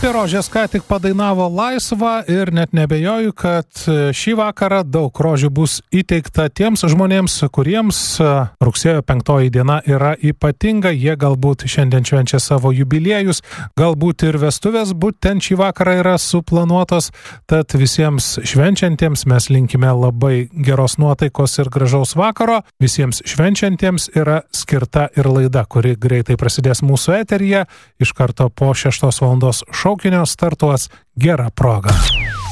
Grupė Rožės ką tik padainavo Laisvą ir net nebejoju, kad šį vakarą daug rožių bus įteikta tiems žmonėms, kuriems rugsėjo 5 diena yra ypatinga. Jie galbūt šiandien švenčia savo jubiliejus, galbūt ir vestuvės būtent šį vakarą yra suplanuotos. Tad visiems švenčiantiems mes linkime labai geros nuotaikos ir gražaus vakaro. Visiems švenčiantiems yra skirta ir laida, kuri greitai prasidės mūsų eteryje. Iš karto po 6 valandos šaukinio startuos Gera proga.